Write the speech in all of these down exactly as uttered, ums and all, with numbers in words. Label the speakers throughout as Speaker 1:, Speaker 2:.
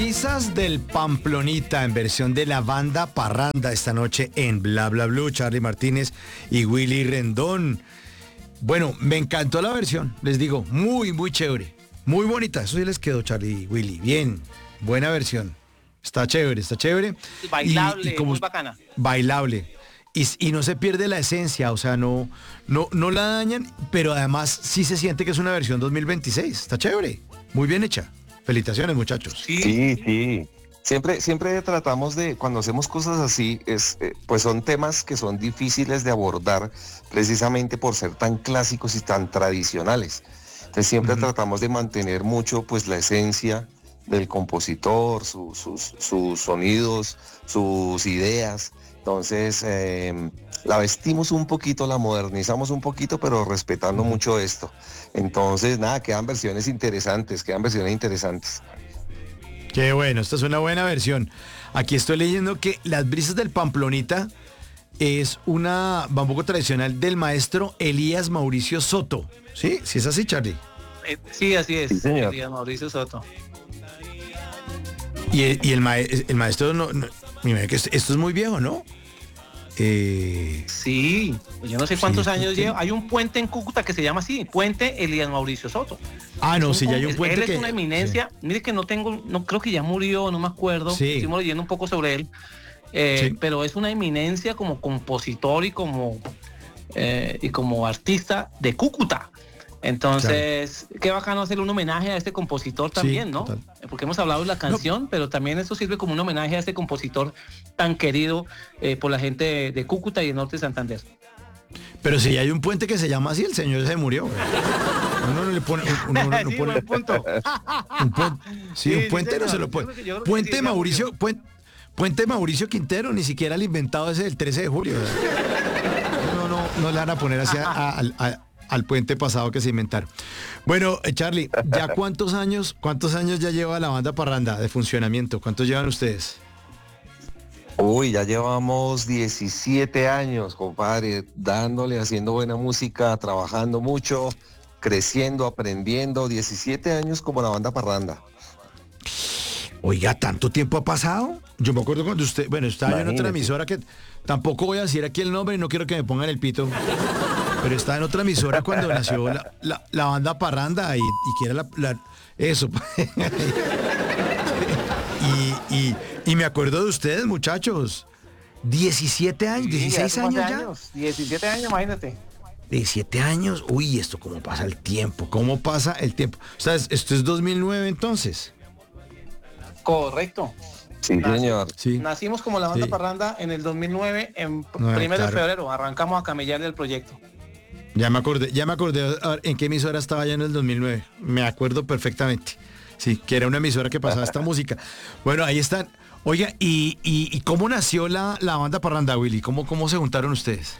Speaker 1: Risas del Pamplonita en versión de la banda Parranda esta noche en Bla Bla Blue, Charly Martínez y Willy Rendón. Bueno, me encantó la versión, les digo, muy, muy chévere, muy bonita. Eso sí les quedó, Charly y Willy, bien, buena versión. Está chévere, está chévere.
Speaker 2: Bailable,
Speaker 1: y, y como,
Speaker 2: muy bacana.
Speaker 1: Bailable. Y, y no se pierde la esencia, o sea, no, no, no la dañan, pero además sí se siente que es una versión dos mil veintiséis. Está chévere, muy bien hecha. Felicitaciones, muchachos.
Speaker 3: Sí, sí. sí. Siempre, siempre tratamos de, cuando hacemos cosas así, es, eh, pues son temas que son difíciles de abordar precisamente por ser tan clásicos y tan tradicionales. Entonces siempre uh-huh. tratamos de mantener mucho pues la esencia del compositor, su, sus, sus sonidos, sus ideas. Entonces eh, la vestimos un poquito, la modernizamos un poquito, pero respetando uh-huh. mucho esto. Entonces nada, quedan versiones interesantes, quedan versiones interesantes.
Speaker 1: Qué bueno, esta es una buena versión. Aquí estoy leyendo que Las Brisas del Pamplonita es una bambuco tradicional del maestro Elías Mauricio Soto. ¿Sí? ¿Sí es así, Charly?
Speaker 2: Eh, sí, así es.
Speaker 3: Sí, señor.
Speaker 2: Elías Mauricio Soto.
Speaker 1: Y el, y el, ma el maestro, no, no, mira que esto, esto es muy viejo, ¿no?
Speaker 2: Eh, sí, yo no sé cuántos sí, años
Speaker 1: sí.
Speaker 2: lleva. Hay un puente en Cúcuta que se llama así, Puente Elías Mauricio Soto.
Speaker 1: Ah, no, sí, ya hay un puente
Speaker 2: él
Speaker 1: que...
Speaker 2: es una eminencia, sí. Mire que no tengo, no creo que ya murió, no me acuerdo.
Speaker 1: Sí.
Speaker 2: Estuvimos leyendo un poco sobre él, eh,
Speaker 1: sí.
Speaker 2: pero es una eminencia como compositor y como, eh, y como artista de Cúcuta. Entonces, claro. Qué bacano hacer un homenaje a este compositor también, sí, ¿no? Total. Porque hemos hablado de la canción, no. Pero también eso sirve como un homenaje a este compositor tan querido eh, por la gente de, de Cúcuta y el norte de Santander.
Speaker 1: Pero si hay un puente que se llama así, el señor se murió. Uno no le pone... Uno, uno, no
Speaker 2: sí,
Speaker 1: pone
Speaker 2: buen punto.
Speaker 1: un puente, sí, sí, un puente sí, no se lo pone. Puente sí, Mauricio, puente, puente Mauricio Quintero, ni siquiera el inventado ese del trece de julio. No, no, no le van a poner así a, a, a al puente pasado que se inventaron. Bueno, eh, Charly, ¿ya cuántos años, cuántos años ya lleva la banda Parranda de funcionamiento? ¿Cuántos llevan ustedes?
Speaker 3: Uy, ya llevamos diecisiete años, compadre, dándole, haciendo buena música, trabajando mucho, creciendo, aprendiendo. diecisiete años como la banda Parranda.
Speaker 1: Oiga, ¿tanto tiempo ha pasado? Yo me acuerdo cuando usted, bueno, estaba yo en otra emisora que tampoco voy a decir aquí el nombre y no quiero que me pongan el pito. Pero estaba en otra emisora cuando nació la, la, la banda Parranda y, y que era la, la eso. y, y, y me acuerdo de ustedes, muchachos. diecisiete años,
Speaker 2: sí,
Speaker 1: dieciséis años ya.
Speaker 2: Años, diecisiete años, imagínate.
Speaker 1: diecisiete años. Uy, esto cómo pasa el tiempo, cómo pasa el tiempo. O sea, esto es dos mil nueve entonces.
Speaker 2: Correcto.
Speaker 3: Sí, Nac señor.
Speaker 2: Sí. Nacimos como la banda sí. Parranda en el dos mil nueve, en no, primero claro. de febrero, arrancamos a camellarle el proyecto.
Speaker 1: Ya me acordé, ya me acordé en qué emisora estaba ya en el dos mil nueve. Me acuerdo perfectamente. Sí, que era una emisora que pasaba esta música. Bueno, ahí están. Oiga, ¿y, y, y cómo nació la, la banda Parranda, Willy? ¿Cómo, cómo se juntaron ustedes?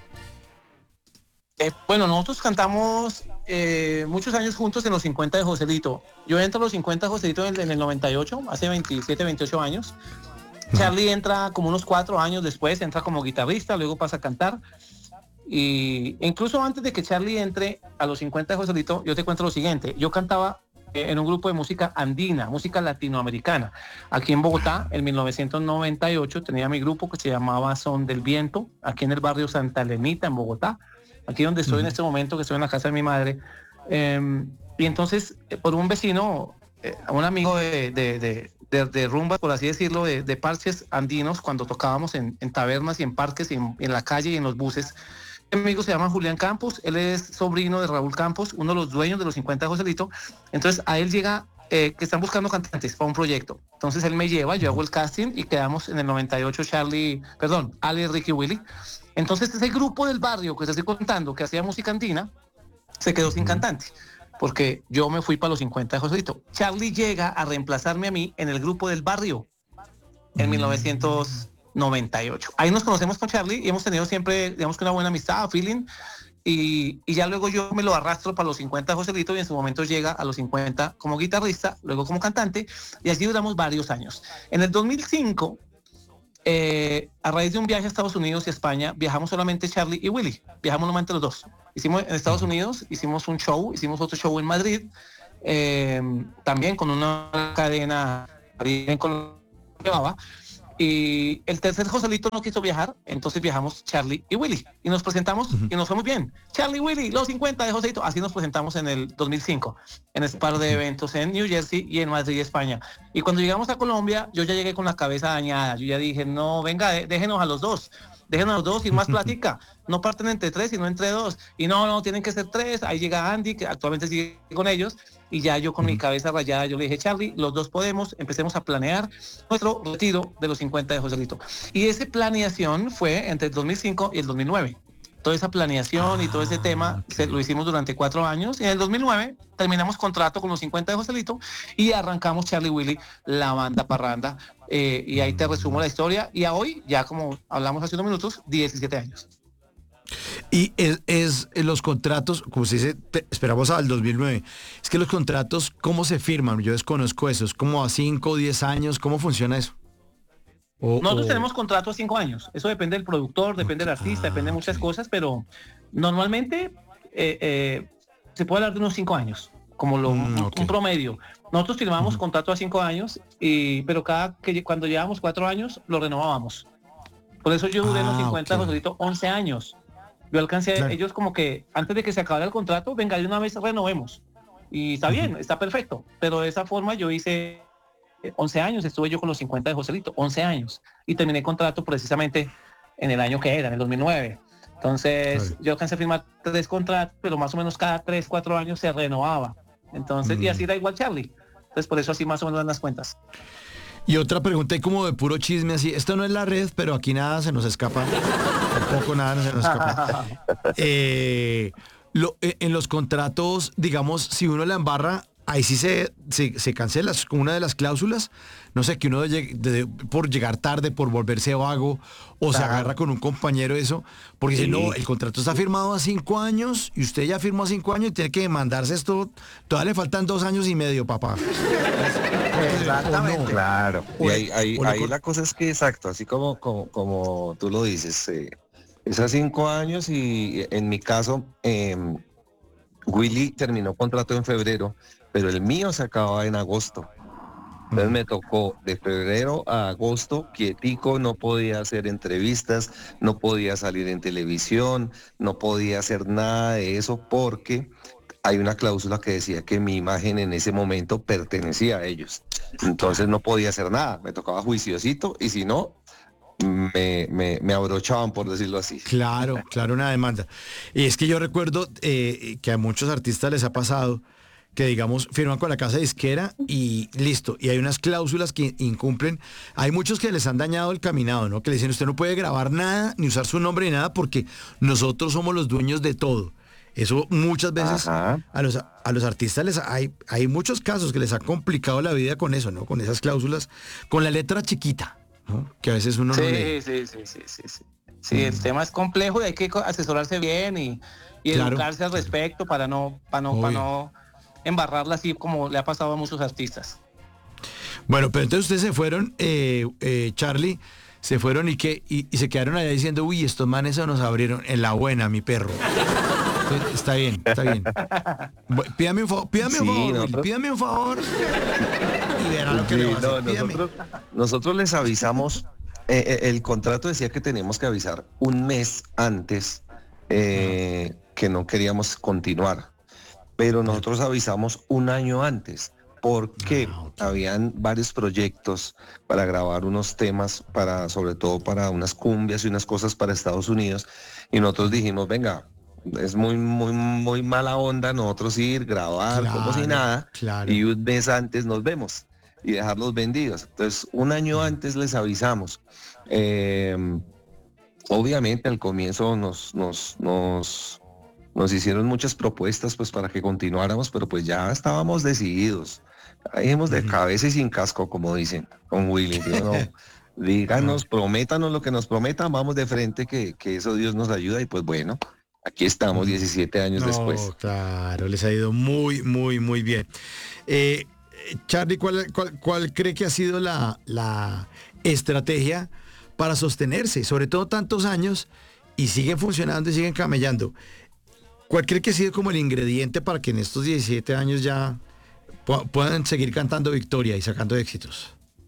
Speaker 2: Eh, bueno, nosotros cantamos eh, muchos años juntos en los cincuenta de Joselito. Yo entro a los cincuenta de Joselito en, en el noventa y ocho, hace veintisiete, veintiocho años. Uh-huh. Charly entra como unos cuatro años después, entra como guitarrista, luego pasa a cantar. Y incluso antes de que Charly entre a los cincuenta de Joselito, yo te cuento lo siguiente. Yo cantaba eh, en un grupo de música andina, música latinoamericana. Aquí en Bogotá, en mil novecientos noventa y ocho, tenía mi grupo que se llamaba Son del Viento, aquí en el barrio Santa Elenita, en Bogotá. Aquí donde estoy uh-huh. en este momento, que estoy en la casa de mi madre. Eh, y entonces, eh, por un vecino, eh, un amigo de, de, de, de, de rumba, por así decirlo, de, de parches andinos, cuando tocábamos en, en tabernas y en parques, y en, en la calle y en los buses. Mi amigo se llama Julián Campos, él es sobrino de Raúl Campos, uno de los dueños de los cincuenta de Joselito. Entonces a él llega eh, que están buscando cantantes para un proyecto. Entonces él me lleva, yo hago el casting y quedamos en el noventa y ocho Charly, perdón, Ale, Ricky, Willy. Entonces ese grupo del barrio que te estoy contando, que hacía música andina, se quedó sin cantante, porque yo me fui para los cincuenta de Joselito. Charly llega a reemplazarme a mí en el grupo del barrio en mil novecientos noventa y ocho. Ahí nos conocemos con Charly y hemos tenido siempre, digamos que una buena amistad, feeling, y, y ya luego yo me lo arrastro para los cincuenta de Joselito y en su momento llega a los cincuenta como guitarrista, luego como cantante, y así duramos varios años. En el dos mil cinco, eh, a raíz de un viaje a Estados Unidos y España, viajamos solamente Charly y Willy, viajamos solamente los dos. Hicimos en Estados Unidos, hicimos un show, hicimos otro show en Madrid, eh, también con una cadena en Colombia. Y el tercer Joselito no quiso viajar, entonces viajamos Charlie y Willy. Y nos presentamos uh-huh. y nos fue muy bien. Charlie y Willy, los cincuenta de Joselito. Así nos presentamos en el dos mil cinco, en ese par de eventos en New Jersey y en Madrid, España. Y cuando llegamos a Colombia, yo ya llegué con la cabeza dañada. Yo ya dije, no, venga, déjenos a los dos. Déjenos a los dos y más plática. No parten entre tres, sino entre dos. Y no, no, tienen que ser tres. Ahí llega Andy, que actualmente sigue con ellos. Y ya yo con mi cabeza rayada, yo le dije, Charlie, los dos podemos, empecemos a planear nuestro retiro de los cincuenta de Joselito. Y esa planeación fue entre el dos mil cinco y el dos mil nueve. Toda esa planeación ah, y todo ese tema okay. se, lo hicimos durante cuatro años. Y en el dos mil nueve terminamos contrato con los cincuenta de Joselito y arrancamos Charlie Willy, la banda parranda. Eh, y ahí te resumo la historia. Y a hoy, ya como hablamos hace unos minutos, diecisiete años.
Speaker 1: Y es, es los contratos, como se dice, te, esperamos al dos mil nueve. Es que los contratos, ¿cómo se firman? Yo desconozco eso. ¿Es como a cinco o diez años? ¿Cómo funciona eso?
Speaker 2: O, Nosotros o... tenemos contrato a cinco años. Eso depende del productor, depende okay. del artista, ah, depende de muchas okay. cosas, pero normalmente eh, eh, se puede hablar de unos cinco años, como lo, mm, un, okay. un promedio. Nosotros firmamos mm. contrato a cinco años, y, pero cada que cuando llevamos cuatro años lo renovábamos. Por eso yo duré ah, en los cincuenta okay. Joselito once años. Yo alcancé, claro. ellos como que antes de que se acabara el contrato, venga, de una vez renovemos. Y está uh-huh. bien, está perfecto. Pero de esa forma yo hice once años, estuve yo con los cincuenta de Joselito, once años. Y terminé el contrato precisamente en el año que era, en el dos mil nueve. Entonces claro. yo alcancé a firmar tres contratos, pero más o menos cada tres, cuatro años se renovaba. Entonces, uh-huh. y así era igual Charlie. Entonces por eso así más o menos dan las cuentas.
Speaker 1: Y otra pregunta y como de puro chisme así, esto no es la red, pero aquí nada se nos escapa, tampoco nada se nos escapa. Eh, lo, en los contratos, digamos, si uno la embarra, ahí sí se, se, se cancela una de las cláusulas, no sé, que uno de, de, por llegar tarde, por volverse vago, o claro. se agarra con un compañero eso, porque sí. si no, el contrato está firmado a cinco años, y usted ya firmó a cinco años y tiene que mandarse esto, todavía le faltan dos años y medio, papá.
Speaker 3: Exactamente. No. Claro. Y ahí, ahí, ahí la cosa es que, exacto, así como, como, como tú lo dices, eh, es a cinco años y en mi caso, eh, Willy terminó contrato en febrero, pero el mío se acababa en agosto. Entonces me tocó de febrero a agosto, quietico, no podía hacer entrevistas, no podía salir en televisión, no podía hacer nada de eso porque hay una cláusula que decía que mi imagen en ese momento pertenecía a ellos. Entonces no podía hacer nada, me tocaba juiciosito y si no, me, me, me abrochaban, por decirlo así.
Speaker 1: Claro, claro, una demanda. Y es que yo recuerdo eh, que a muchos artistas les ha pasado que, digamos, firman con la casa disquera y listo, y hay unas cláusulas que incumplen. Hay muchos que les han dañado el caminado, ¿no? Que le dicen, usted no puede grabar nada, ni usar su nombre ni nada, porque nosotros somos los dueños de todo. Eso muchas veces a los, a los artistas les hay, hay muchos casos que les ha complicado la vida con eso, ¿no? Con esas cláusulas, con la letra chiquita, ¿no? Que a veces uno
Speaker 2: sí,
Speaker 1: no lee.
Speaker 2: Sí, sí, sí, sí, sí. Sí, mm. el tema es complejo y hay que asesorarse bien y, y claro, educarse al respecto para no, para no, para no embarrarla así como le ha pasado a muchos artistas.
Speaker 1: Bueno, pero entonces ustedes se fueron, eh, eh, Charlie, se fueron y que y, y se quedaron allá diciendo, uy, estos manes se nos abrieron en la buena, mi perro. Entonces, está bien, está bien. Pídame un favor, pídame sí, un favor, nosotros... pídame un favor. Y verá lo que sí, le va a hacer.
Speaker 3: No, nosotros, nosotros les avisamos, eh, el contrato decía que teníamos que avisar un mes antes eh, uh-huh. que no queríamos continuar. Pero nosotros avisamos un año antes, porque ah, okay. habían varios proyectos para grabar unos temas, para sobre todo para unas cumbias y unas cosas para Estados Unidos, y nosotros dijimos, venga, es muy, muy, muy mala onda nosotros ir, grabar claro, como si nada, claro. y un mes antes nos vemos y dejarlos vendidos. Entonces, un año antes les avisamos. Eh, obviamente al comienzo nos, nos, nos Nos hicieron muchas propuestas pues para que continuáramos, pero pues ya estábamos decididos. Dijimos de cabeza y sin casco, como dicen con Willy. No, díganos, prométanos lo que nos prometan, vamos de frente, que, que eso Dios nos ayuda. Y pues bueno, aquí estamos diecisiete años
Speaker 1: no,
Speaker 3: después.
Speaker 1: Claro, les ha ido muy, muy, muy bien. Eh, Charlie, ¿cuál, cuál, ¿cuál cree que ha sido la, la estrategia para sostenerse, sobre todo tantos años, y siguen funcionando y siguen camellando? ¿Cuál cree que ha sido como el ingrediente para que en estos diecisiete años ya pu- puedan seguir cantando victoria y sacando éxitos?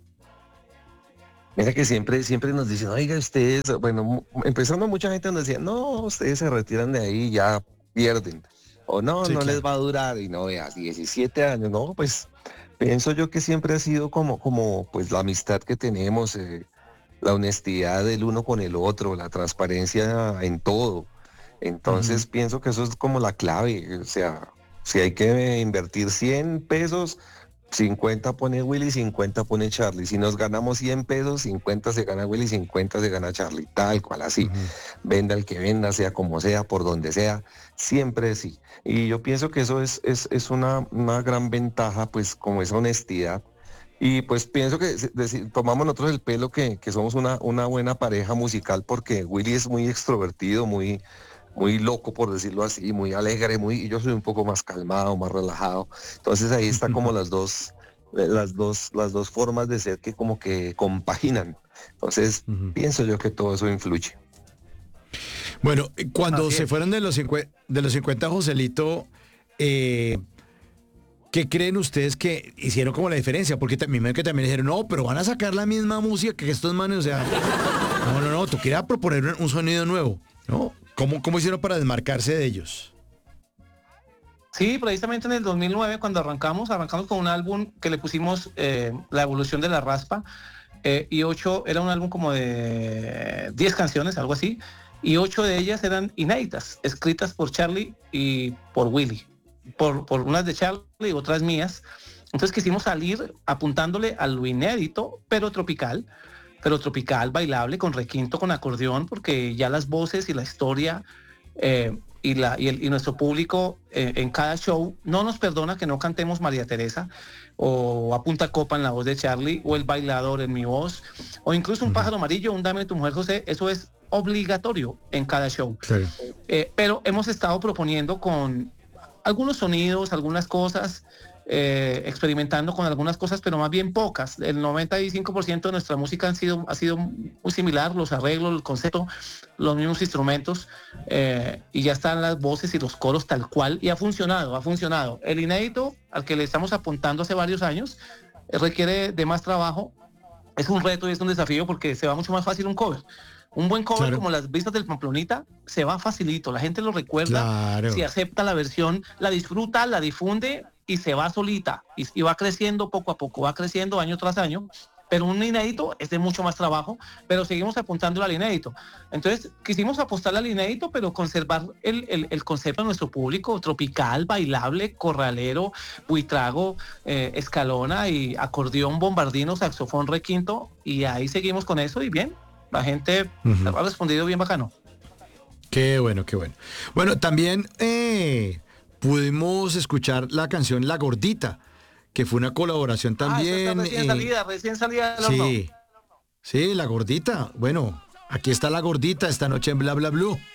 Speaker 3: Mira que siempre, siempre nos dicen, oiga, ustedes, bueno, mu- empezando mucha gente nos decía, no, ustedes se retiran de ahí y ya pierden. O no,
Speaker 1: Sí,
Speaker 3: no les
Speaker 1: claro.
Speaker 3: va a durar. Y no veas, diecisiete años, no, pues pienso yo que siempre ha sido como, como pues la amistad que tenemos, eh, la honestidad del uno con el otro, la transparencia en todo.
Speaker 1: Ujú.
Speaker 3: Entonces pienso que eso es como la clave. O sea, si hay que invertir cien pesos, cincuenta pone Willy, cincuenta pone Charlie. Si nos ganamos cien pesos, cincuenta se gana Willy, cincuenta se gana Charlie. Tal cual así.
Speaker 1: Ujú.
Speaker 3: Venda el que venda, sea como sea, por donde sea, siempre sí. Y yo pienso que eso es, es, es una, una gran ventaja, pues como esa honestidad. Y pues pienso que se- deci- tomamos nosotros el pelo que, que somos una, una buena pareja musical porque Willy es muy extrovertido, muy, muy loco, por decirlo así, muy alegre, muy, y yo soy un poco más calmado, más relajado. Entonces ahí está como las dos, eh, las dos, las dos formas de ser que como que compaginan. Entonces
Speaker 1: Ujú.
Speaker 3: pienso yo que todo eso influye.
Speaker 1: Bueno, eh, cuando
Speaker 2: Así
Speaker 1: se
Speaker 2: es.
Speaker 1: fueron de los cincuenta, de los cincuenta Joselito, eh, ¿qué creen ustedes que hicieron como la diferencia? Porque también que también dijeron, no, pero van a sacar la misma música que estos manes, o sea, no, no, no, tú querías proponer un, un sonido nuevo, ¿no? ¿Cómo, cómo hicieron para desmarcarse de ellos?
Speaker 2: Sí, precisamente en el dos mil nueve cuando arrancamos, arrancamos con un álbum que le pusimos eh, La evolución de la raspa, eh, y ocho, era un álbum como de diez canciones, algo así, y ocho de ellas eran inéditas, escritas por Charlie y por Willy, por, por unas de Charlie y otras mías. Entonces quisimos salir apuntándole a lo inédito, pero tropical, pero tropical, bailable, con requinto, con acordeón, porque ya las voces y la historia eh, y, la, y, el, y nuestro público eh, en cada show no nos perdona que no cantemos María Teresa o A Punta Copa en la voz de Charlie o El Bailador en mi voz o incluso Un
Speaker 1: Ujú.
Speaker 2: Pájaro Amarillo, Un Dame tu Mujer José. Eso es obligatorio en cada show.
Speaker 1: Claro.
Speaker 2: Eh, pero hemos estado proponiendo con algunos sonidos, algunas cosas, eh, experimentando con algunas cosas, pero más bien pocas. El noventa y cinco por ciento de nuestra música han sido, ha sido muy similar, los arreglos, el concepto, los mismos instrumentos, eh, y ya están las voces y los coros tal cual, y ha funcionado, ha funcionado. El inédito, al que le estamos apuntando hace varios años, eh, requiere de más trabajo, es un reto y es un desafío porque se va mucho más fácil un cover. Un buen cover
Speaker 1: Claro,
Speaker 2: como Las Vistas del Pamplonita se va facilito, la gente lo recuerda, si
Speaker 1: claro.
Speaker 2: acepta la versión, la disfruta, la difunde y se va solita y, y va creciendo poco a poco, va creciendo año tras año, pero un inédito es de mucho más trabajo, pero seguimos apuntando al inédito. Entonces quisimos apostar al inédito, pero conservar el, el, el concepto de nuestro público, tropical, bailable, corralero, buitrago, eh, escalona y acordeón, bombardino, saxofón, requinto, y ahí seguimos con eso y bien. La gente
Speaker 1: Ujú.
Speaker 2: ha respondido bien bacano.
Speaker 1: Qué bueno, qué bueno. Bueno, también eh, pudimos escuchar la canción La Gordita, que fue una colaboración
Speaker 2: Ah, esa está
Speaker 1: también.
Speaker 2: recién
Speaker 1: eh,
Speaker 2: salida, recién salida del horno.
Speaker 1: sí, sí, La Gordita. Bueno, aquí está La Gordita esta noche en Bla Bla Blue.